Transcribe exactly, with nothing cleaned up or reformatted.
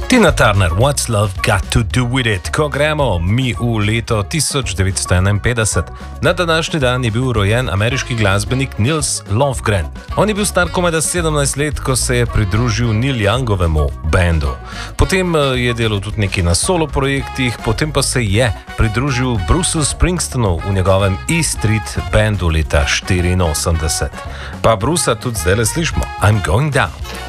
Tina Turner, What's Love Got to Do With It? Ko gremo mi v leto tisoč devetsto enainpetdeset, na današnji dan je bil rojen ameriški glasbenik Nils Lofgren. On je bil star komajda sedemnajst let, ko se je pridružil Neil Youngovemu bendu. Potem je delal tudi nekaj na solo projektih, potem pa se je pridružil Bruceu Springsteenu v njegovem E Street bendu leta štiriinosemdeset. Pa Brucea tudi zdaj le slišimo, I'm Going Down.